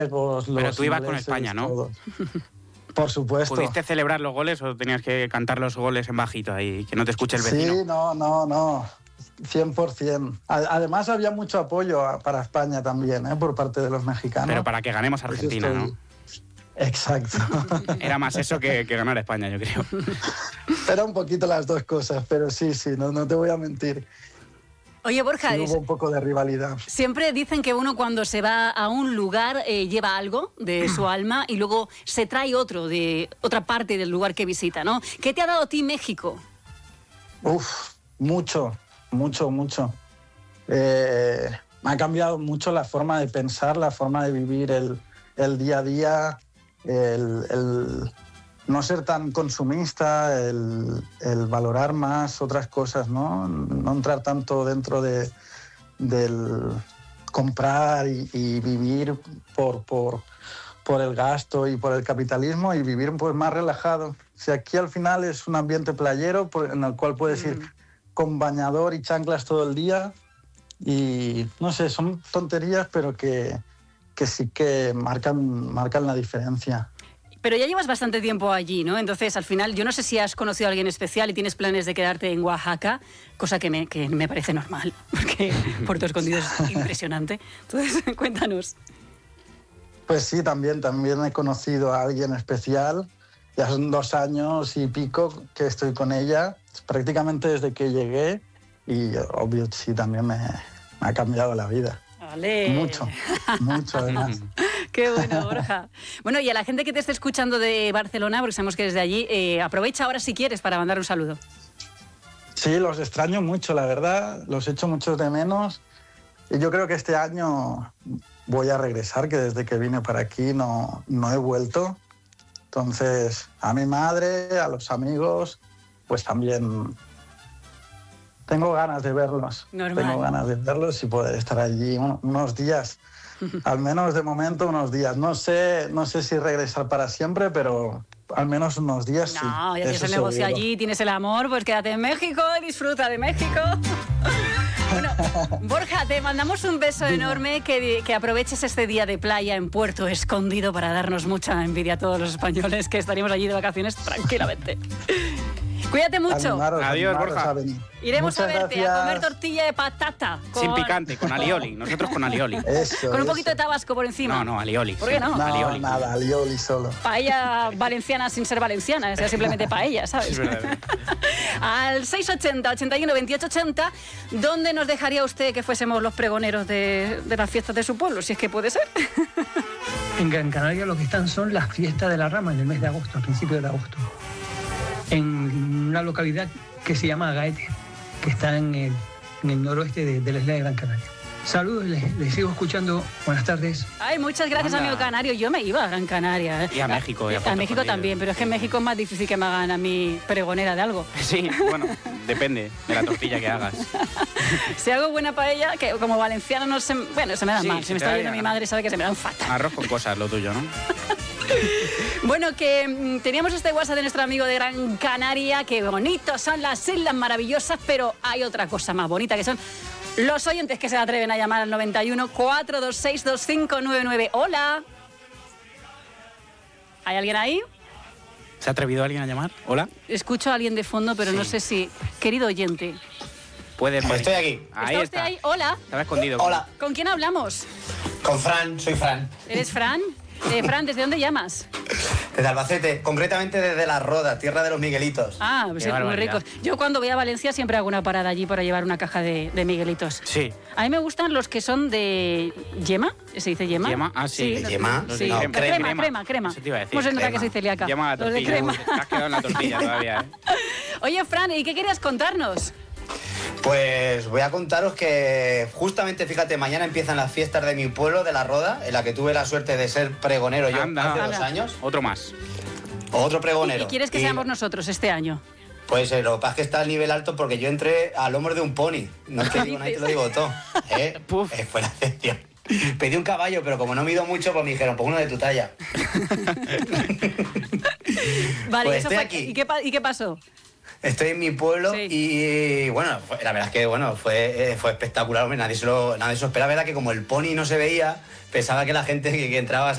los Pero tú ibas con ingleses, España, ¿no? todos. Por supuesto. ¿Pudiste celebrar los goles o tenías que cantar los goles en bajito ahí, que no te escuche el vecino? Sí, no. 100%. Además había mucho apoyo para España también, por parte de los mexicanos. Pero para que ganemos a Argentina, ¿no? Exacto. Era más eso que ganar a España, yo creo. Era un poquito las dos cosas, pero sí, no te voy a mentir. Oye, Borja, Sí, hubo un poco de rivalidad. siempre dicen que uno cuando se va a un lugar lleva algo de su alma y luego se trae otro de otra parte del lugar que visita, ¿no? ¿Qué te ha dado a ti México? Mucho. Me ha cambiado mucho la forma de pensar, la forma de vivir el día a día, el no ser tan consumista, el valorar más otras cosas, ¿no? No entrar tanto dentro del comprar y vivir por el gasto y por el capitalismo y vivir pues más relajado. Si aquí al final es un ambiente playero en el cual puedes ir con bañador y chanclas todo el día y no sé, son tonterías pero que sí que marcan la diferencia. Pero ya llevas bastante tiempo allí, ¿no? Entonces, al final, yo no sé si has conocido a alguien especial y tienes planes de quedarte en Oaxaca, cosa que me parece normal, porque Puerto Escondido es impresionante. Entonces, cuéntanos. Pues sí, también he conocido a alguien especial. Ya son 2 años y pico que estoy con ella, prácticamente desde que llegué, y obvio sí, también me ha cambiado la vida. ¡Vale! Mucho además. ¡Qué bueno, Borja! Bueno, y a la gente que te esté escuchando de Barcelona, porque sabemos que eres de allí, aprovecha ahora si quieres para mandar un saludo. Sí, los extraño mucho, la verdad, los echo mucho de menos. Y yo creo que este año voy a regresar, que desde que vine para aquí no he vuelto. Entonces, a mi madre, a los amigos, pues también tengo ganas de verlos. Normal. Tengo ganas de verlos y poder estar allí unos días. Al menos de momento unos días. No sé si regresar para siempre, pero al menos unos días sí. No, ya tienes el negocio allí, tienes el amor, pues quédate en México, disfruta de México. Bueno, Borja, te mandamos un beso enorme, que aproveches este día de playa en Puerto Escondido para darnos mucha envidia a todos los españoles que estaríamos allí de vacaciones tranquilamente. Cuídate mucho. Adiós, Borja. Iremos Muchas a verte gracias. a comer tortilla de patata. Sin picante, con alioli. Nosotros con alioli. Eso, con un poquito de tabasco por encima. No, alioli. ¿Por qué no? No, Alioli. nada, alioli solo. Paella valenciana sin ser valenciana, o sea, simplemente paella, ¿sabes? Es verdad. Al 680 81 28 80, ¿dónde nos dejaría usted que fuésemos los pregoneros de las fiestas de su pueblo? Si es que puede ser. En Gran Canaria lo que están son las fiestas de la rama en el mes de agosto, a principios de agosto. En una localidad que se llama Agaete, que está en el noroeste de la isla de Gran Canaria. Saludos, les sigo escuchando. Buenas tardes. Ay, muchas gracias, amigo canario. Yo me iba a Gran Canaria. Y a México. Y a México Escondido. también, pero es que en México es más difícil que me hagan a mí pregonera de algo. Sí, bueno, depende de la tortilla que hagas. Si hago buena paella, que como valenciano no se... Bueno, se me dan Sí, mal. se Si me te está da viendo bien. mi madre sabe que se me dan fatal. Arroz con cosas, lo tuyo, ¿no? Bueno, que teníamos este WhatsApp de nuestro amigo de Gran Canaria, que bonitos son las islas maravillosas, pero hay otra cosa más bonita, que son los oyentes que se atreven a llamar al 91 426 2599. Hola. ¿Hay alguien ahí? ¿Se ha atrevido alguien a llamar? ¿Hola? Escucho a alguien de fondo, pero no sé si... Querido oyente. Puedes. Estoy aquí. Ahí ¿Está usted está. ahí? Hola. Estaba escondido. Hola, ¿Con quién hablamos? con Fran, soy Fran. ¿Eres Fran? Fran, ¿desde dónde llamas? Desde Albacete, concretamente desde La Roda, tierra de los Miguelitos. Ah, pues Qué sí, muy barbaridad. ricos. Yo cuando voy a Valencia siempre hago una parada allí para llevar una caja de Miguelitos. Sí. A mí me gustan los que son de yema, ¿se dice yema? ¿Yema? Ah, sí. ¿De yema? Sí, No, crema. Eso te iba a decir. ¿Cómo se nota crema. que soy celíaca? Llama a la Los de tortilla. crema. Te has quedado en la tortilla todavía, ¿eh? Oye, Fran, ¿y qué querías contarnos? Pues voy a contaros que justamente, fíjate, mañana empiezan las fiestas de mi pueblo, de La Roda, en la que tuve la suerte de ser pregonero yo Anda. hace 2 Anda. años. Otro más. Otro pregonero. ¿Y quieres que seamos nosotros este año? Pues lo que pasa es que está al nivel alto porque yo entré a lomos de un pony. No te digo nada y te lo digo todo. Puf. Fue la excepción. Pedí un caballo, pero como no mido mucho, pues me dijeron, pues uno de tu talla. Vale, Pues eso estoy fue... aquí. ¿Y qué pasó? Estoy en mi pueblo Sí. y bueno, la verdad es que bueno, fue espectacular, hombre, nadie se lo esperaba, verdad que como el pony no se veía, pensaba que la gente que entraba